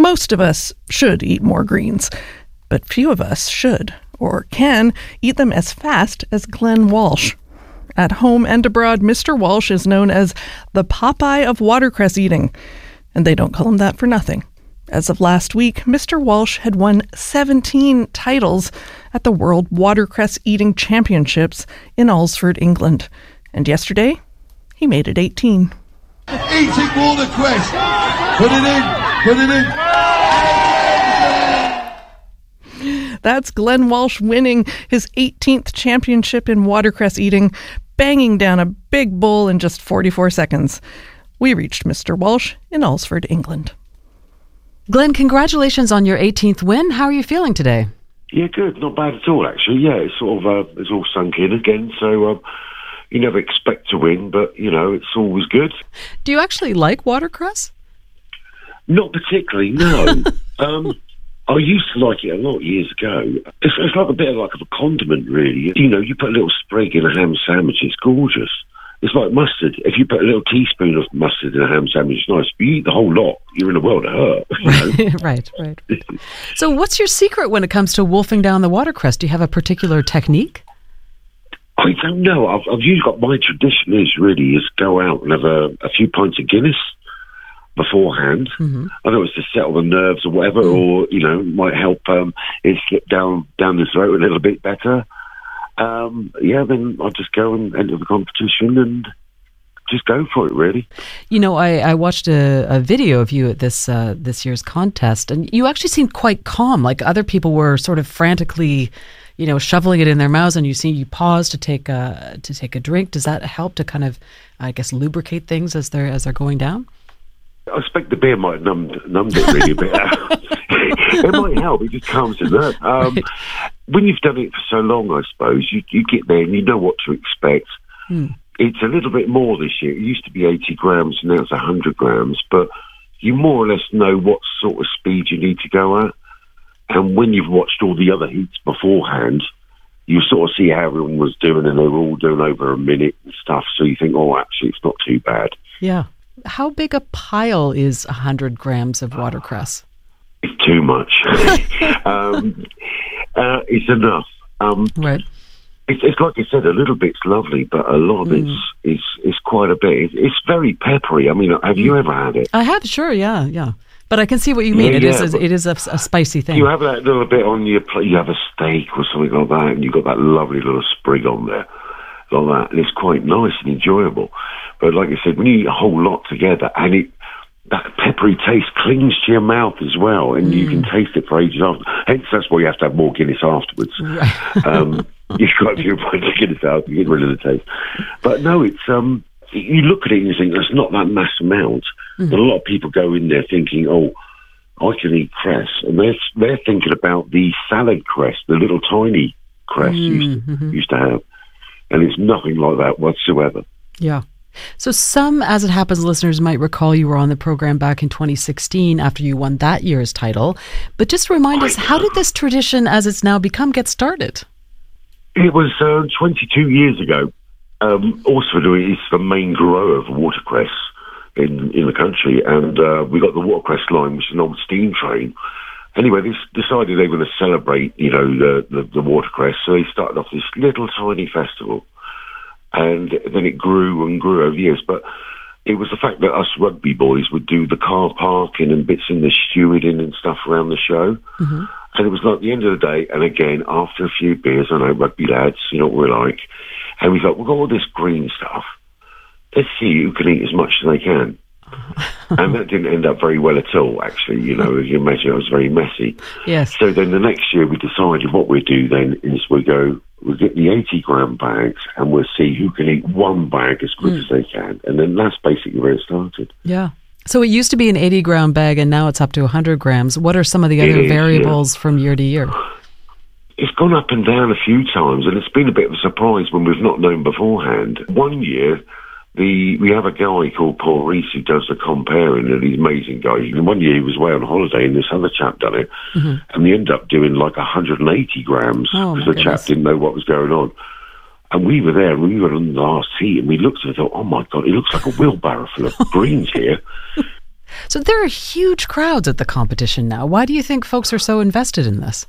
Most of us should eat more greens, but few of us should or can eat them as fast as Glenn Walsh. At home and abroad, Mr. Walsh is known as the Popeye of watercress eating, and they don't call him that for nothing. As of last week, Mr. Walsh had won 17 titles at the World Watercress Eating Championships in Alresford, England. And yesterday, he made it 18. Eating watercress. Put it in. That's Glenn Walsh winning his 18th championship in watercress eating, banging down a big bowl in just 44 seconds. We reached Mr. Walsh in Alresford, England. Glenn, congratulations on your 18th win. How are you feeling today? Yeah, good. Not bad at all, actually. Yeah, it's sort of it's all sunk in again. So you never expect to win, but it's always good. Do you actually like watercress? Not particularly, no. I used to like it a lot years ago. It's like a bit of a condiment, really. You put a little sprig in a ham sandwich, it's gorgeous. It's like mustard. If you put a little teaspoon of mustard in a ham sandwich, it's nice. But you eat the whole lot, you're in a world of hurt. Right. So what's your secret when it comes to wolfing down the watercress? Do you have a particular technique? I don't know. I've usually got my tradition is go out and have a few pints of Guinness beforehand. Mm-hmm. I know it's to settle the nerves or whatever, or might help it slip down the throat a little bit better. Then I'll just go and enter the competition and just go for it, really. I watched a video of you at this year's contest, and you actually seemed quite calm. Like other people were sort of frantically, shoveling it in their mouths, and you pause to take a drink. Does that help to kind of, I guess, lubricate things as they're going down? I suspect the beer might have numbed it really a bit. It might help. It just calms the nerve. When you've done it for so long, I suppose, you get there and you know what to expect. It's a little bit more this year. It used to be 80 grams, now it's 100 grams. But you more or less know what sort of speed you need to go at. And when you've watched all the other heats beforehand, you sort of see how everyone was doing, and they were all doing over a minute and stuff. So you think, actually, it's not too bad. Yeah. How big a pile is 100 grams of watercress? It's too much. It's enough. Right. It's like I said, a little bit's lovely, but a lot of it's quite a bit. It's very peppery. I mean, have you ever had it? I have, sure, yeah. But I can see what you mean. It is a spicy thing. You have that little bit on your plate. You have a steak or something like that, and you've got that lovely little sprig on there, like that, and it's quite nice and enjoyable. But like I said, when you eat a whole lot together, and that peppery taste clings to your mouth as well, and you can taste it for ages after. Hence, that's why you have to have more Guinness afterwards. Right. You've got to pint of Guinness out to get rid of the taste. But no, it's you look at it and you think that's not that mass amount. But a lot of people go in there thinking, I can eat cress, and they're thinking about the salad cress, the little tiny cress used to have, and it's nothing like that whatsoever. Yeah. So some, as it happens, listeners might recall you were on the program back in 2016 after you won that year's title. But just remind us, how did this tradition, as it's now become, get started? It was 22 years ago. Alresford is the main grower of watercress in the country, and we got the watercress line, which is an old steam train. Anyway, they decided they were going to celebrate, the watercress, so they started off this little tiny festival. And then it grew and grew over years. But it was the fact that us rugby boys would do the car parking and bits in the stewarding and stuff around the show. Mm-hmm. And it was like the end of the day, and again, after a few beers, I know rugby lads, you know what we're like. And we thought, we've got all this green stuff. Let's see who can eat as much as they can. And that didn't end up very well at all, actually. As you imagine, it was very messy. Yes. So then the next year we decided what we'd do then is we'll get the 80-gram bags and we'll see who can eat one bag as quick as they can. And then that's basically where it started. Yeah. So it used to be an 80-gram bag and now it's up to 100 grams. What are some of the other variables from year to year? It's gone up and down a few times, and it's been a bit of a surprise when we've not known beforehand. One year, we have a guy called Paul Reese who does the comparing, and he's an amazing guy. And one year he was away on holiday, and this other chap done it, and we ended up doing like 180 grams because the chap didn't know what was going on. And we were there, and we were on the last heat, and we looked and thought, oh my God, it looks like a wheelbarrow full of greens here. So there are huge crowds at the competition now. Why do you think folks are so invested in this?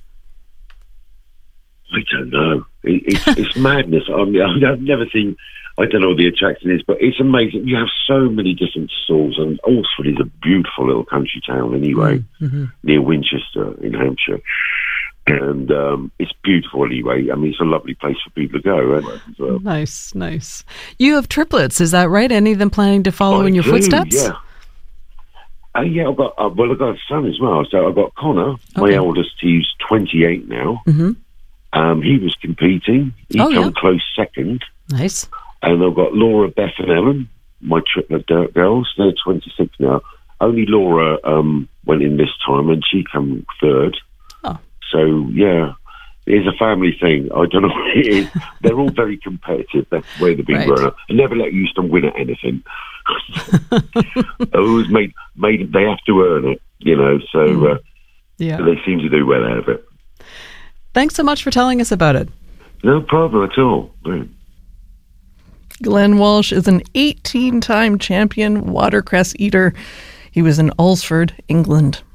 I don't know. It's madness. I mean, I've never seen. I don't know what the attraction is, but it's amazing. You have so many different stalls, and Alresford is a beautiful little country town anyway, near Winchester in Hampshire. And it's beautiful anyway. I mean, it's a lovely place for people to go. And, Nice. You have triplets, is that right? Any of them planning to follow in your footsteps? Yeah. Yeah, I've got a son as well. So I've got Connor, my eldest. He's 28 now. He was competing. He come close second. Nice. And I've got Laura, Beth, and Ellen, my triplet girls. They're 26 now. Only Laura went in this time, and she come third. Oh. So, yeah, it's a family thing. I don't know what it is. They're all very competitive. That's the way they've been grown up. I never let Euston win at anything. I always made they have to earn it, you know, so they seem to do well out of it. Thanks so much for telling us about it. No problem at all. Glenn Walsh is an 18-time champion watercress eater. He was in Alresford, England.